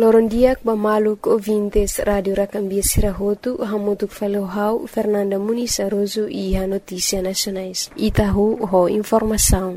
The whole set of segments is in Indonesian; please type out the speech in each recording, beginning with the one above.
Lorondiak Bamaluk ouvintes Radio Rakambia Sirahotu, Hamutuk Falohau, Fernanda Muniz Aroso e a Notícia Nacionais. Itahu ho informação.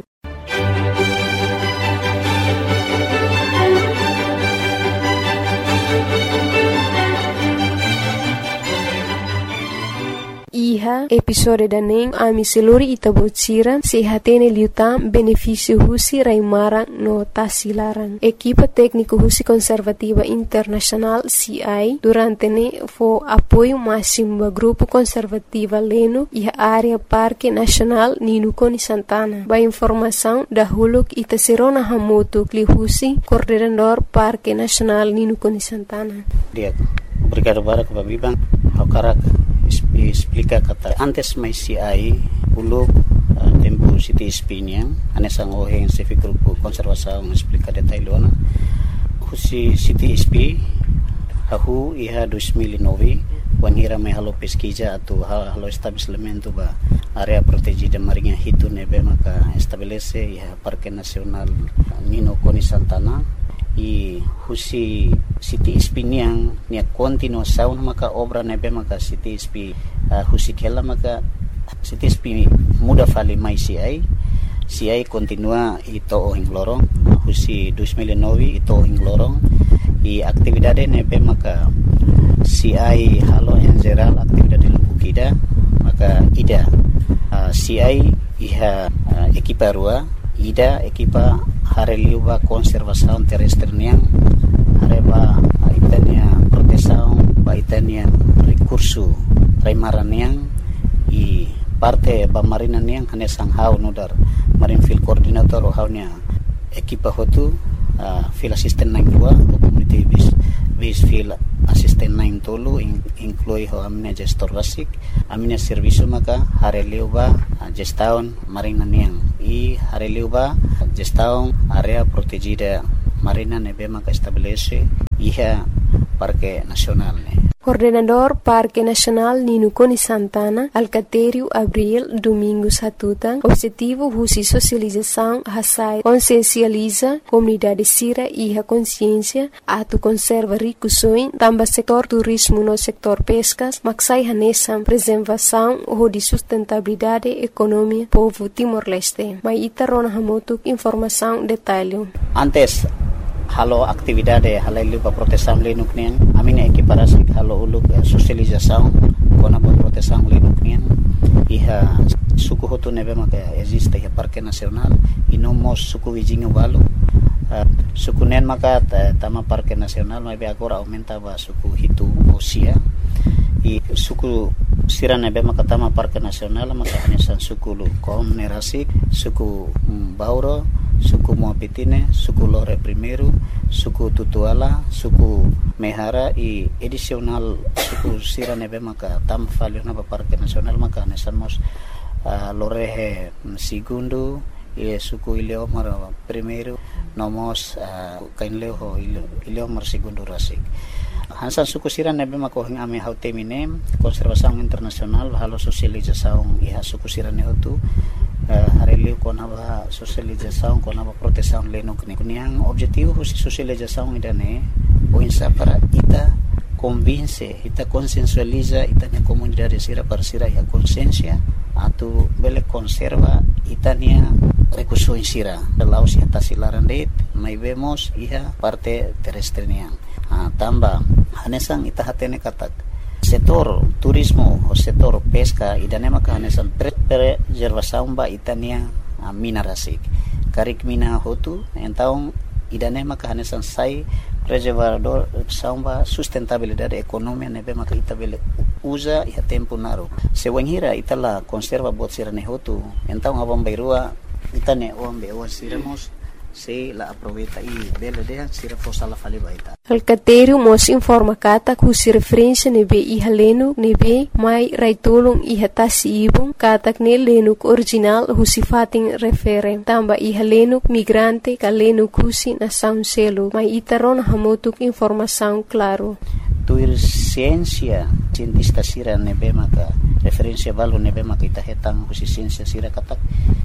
Iha episode daning ami seluri itabocira sehatene liutam benefício husi raimara no tasilaran. Equipa técnico husi conservativa internacional CI durante ne fo apoio máximo ba grupo conservativa leno e a área Parque Nacional Ninukoni Santana. Ba informação da huluk itaserona hamotu kli husi coordenador Parque Nacional Ninukoni Santana. Obrigado para Babibang. Hakarak explica kata antes mai CI uluk tempo City Spiniang anesang oheng civic grupo konservasaung explica detailona husi City SP hahu iha 2009 wanhira mai halo pesquisa atau halo estabelecimento ba area protegida marinha hitu nebe maka estabelece iha Parque Nacional Ninukoni Santana i husi City SP niang nia continuação maka obra nebe maka City SP husi kela maka City SP muda fali mai CI continua ito ohing lorong husi 2009 ito ohing lorong i aktividade nebe maka CI halo yang geral aktividade lubukida maka ida CI iha ekipa rua ida ekipa hareliuba konservasaun terrestre niang hareba itania protesaun ba itania recurso raimaran niang i parte ba marina niang hanesang hau nodar marin field coordinator hau nia ekipa hotu field assistant nang dua community base field assistant nang tolu inclui ho amina gestor basic amina serviço maka hareliuba gestaun marina niang i hareliuba gestaun area protegida marina nebe maka estabelece iha Parque Nacional ne. Coordenador Parque Nacional Ninukoni Santana, Alcatério Abril Domingos Hatutang, objetivo husi socialização hasai consciencializa comunidade sira e a consciência atu conserva ricusoin tamba setor turismo no setor pescas maksai hanesam preservação ou de sustentabilidade economia povo Timor-Leste. Mai itarona hamotuk informação detalhe. Antes halo aktividade halailu pa protesang linuk niang amina ekiparasi halo uluk sosialização kona pa protesang linuk niang iha suku hotu nebe maka existe iha Parque Nacional inomos suku wijinga walu suku nen maka tama Parque Nacional mebe agora aumenta ba suku hitu osia i suku sira nebe maka tama Parque Nacional maka hanesan suku lu komunerasi suku Bauro suku Moapitine, suku Lore Primeiro, suku Tutuala, suku Mehara i edisional suku sira nebe maka tam falio na Parque Nacional maka nesamos Lorehe Segundo e suku Ileomar Primeiro nomos kainleo Ileomar Segundo Rasik. Hansan suku sira nebe maka hing ame hautemine konservasaung internasional halo sosializasaung iha suku sira nehotu hareliu kona ba sosializasaung kona ba protesaung lenok ni kuniang objetivo husi sosializasaung idane o insa para ita convince ita consensualiza ita ne comunidade sira para sira ya consciência atu bele conserva itania recurso sira laos ya tasilaran det mai vemos iha parte terrestre niang tamba hanesang ita hatene katak setor turismo o setor pesca idane maka hanesan preservasaung ba itania mina rasik karik mina hotu entaung idane maka hanesan sai preservador saumba sustentabilidade economia nebe maka ita bele usa ya tempo naro sewanhira itala conserva bot sirane hotu entaung abang bairua itane ombe o siramos se la aproveita e bela de sira fosala fali baita. Alcatério mos informa kata kusi referência nebe iha lenu nebe mai raitulung iha tasi ibung katak ne lenuk original husi fating refere tamba iha lenuk migrante ka lenuk husi na sound selo mai itaron hamotuk informação claro. Tuir ciência cientista sira nebe maka referência balu nebe maka ita hetang husi ciência sira katak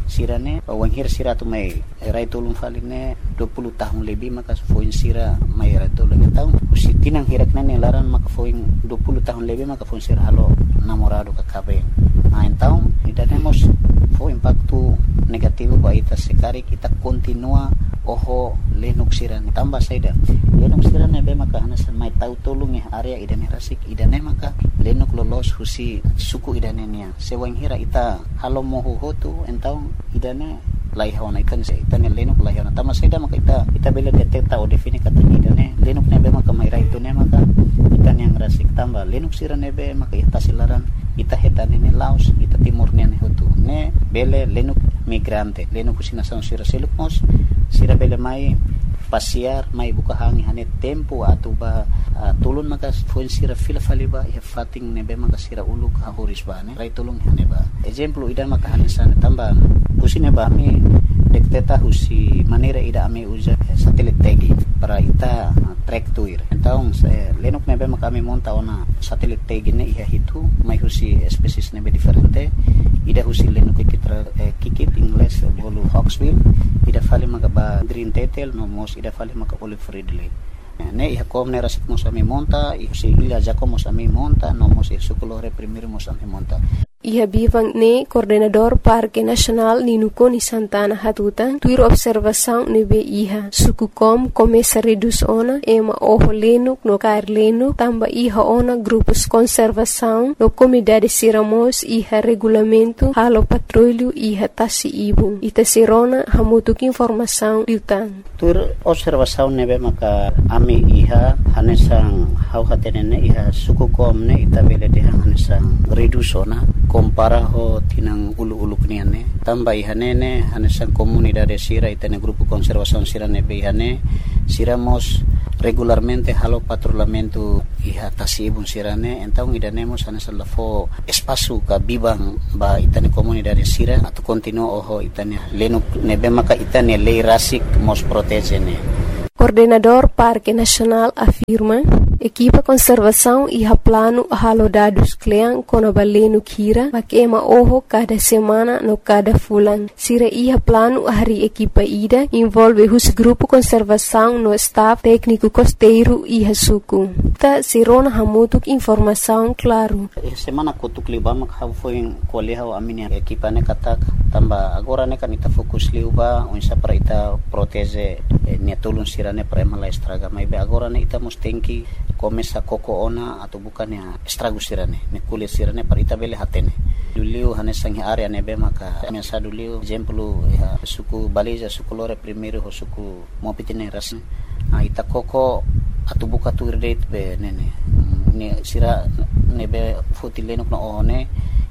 sirane wanghir sira tu mai rai tolong faline 20 tahun lebih maka foin sira mai rai tolong tahu usi tinang hirak nane laran maka foin 20 tahun lebih maka foin sira halo namorado ka kabe então idanemos fo impacto negativo ba ita sekari kita continua oho lenuk sirane tambah saida lenuk sirane be maka hanasan mai tahu tolong ya area idane rasik idane maka lenuk lolos husi suku idane nia sewang hira ita halo moho hotu entau idane laihona ikan se itane lenuk laihona tambah saida maka ita bela detecta o define kata idane lenuk nebe maka mai rai tune maka itane yang rasik tambah lenuk sirane be maka ita silaran ita hetane ne laos ita timur ne hotu ne bele lenuk migrante lenuk usinasan sira selukmos sira bele mai pasiar mai buka hangi hane tempo atau ba tulun maka foin sira fila faliba ya fating nebe maka sira uluk hahoris ba ne rai tulung hane ba example idan maka hane sana tambah usine ba mi dekteta husi manera ida ame usa satelit tagi para ita track tuir então lenuk nebe maka ame monta ona satelit tagi ne ia hitu mai husi species nebe diferente ida husi lenuk kikit English bolu hawksbill ida fali maka ba green tetel no mos ida fali maka olive ridley ne iha kom ne rasik mos ame monta iha si ila jako mos ame monta no mos sukulore primero mos ame monta Iha bivang ne coordenador Parque Nacional Ninuko ni Santana Hatutan tuir observação nebe iha suku kom começa reduz ona ema oho lenuk no kair lenuk tamba iha ona grupos conservação no comunidade siramos iha regulamento halo patrulho iha tasi ibu ita sirona hamutuk informação liutan tuir observação nebe maka ami iha hanesang hau hatenene iha suku kom ne ita bele deha hanesang reduz ona compara ho tinang ulu-ulu kniane tamba ihanene hanesan comunidade sira itane grupo conservação sira nebe ihane siramos regularmente halo patrulhamento iha tasibun sirane então idanemos hanesan lafo espaço ka bibang ba itane comunidade sira atau continuo oho itane lenuk nebe maka itane lei rasik mos protegene. Coordenador Parque Nacional afirma equipa conservação iha plano halo dados klean kono balenu kira makema oho cada semana no cada fulan sira iha plano hari equipa ida envolve hus grupo conservação no staff técnico costeiro iha suku ta sirona hamutuk informação claro semana kutuk libam hau foi koleha aminia equipa ne katak tamba agora ne kanita fokus liuba unsa para ita protege ne tolun sira ne para mala estraga mai be agora ne ita mustenki começa koko ona atau bukan ya estrago sirane ne kulit sirane para ita bele hatene duliu hanesang area ne be maka mensa duliu exemplo ya suku baliza suku lore primeiro ho suku mopitine ras ita koko atau buka tu date be nene ne sira ne be fotilenok no one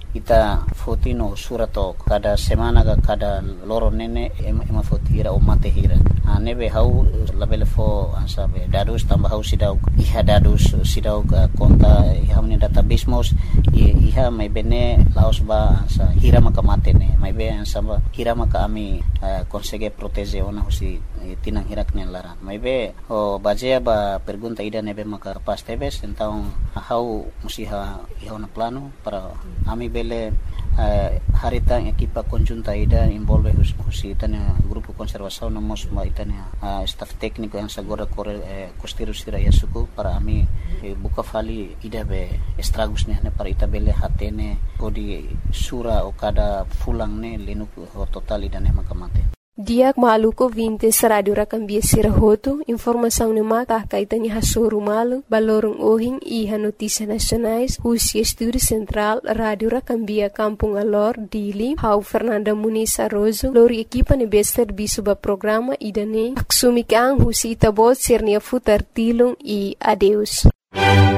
ita fotino surato kada semana kada loro nene ema fotira o mate hira nebe hau labele fo asabe dadus tambah hau sidau iha dadus sidau konta iha meni database mos iha mai bene laos ba sa hira maka mate ne mai be ansaba hira maka ami consegue proteger ona husi tinang hirak ne lara mai be o bajea ba pergunta ida nebe maka pas tebes então hau musiha iha ona plano para ami bele harita equipa conjunta ida envolve husi tanya grupo conservação no mos ma itania staff técnico yang sagora costeiro sira ya suku para ami buka fali ida be estragos ne para ita bele hatene odi sura o kada fulang ne lenuk total ida ne makamate Diak maluko 20 Radio Rakambia Sirahoto, informação ne maka kaitani hasuru malu, balorong ohing iha notícia nacionais, husi estúdio central Radio Rakambia Kampung Alor, Dili, hau Fernanda Muniz Arrozo, lori equipa ne bester bisuba programa idane, aksumikang husi itabot sirnia futar tilong I adeus.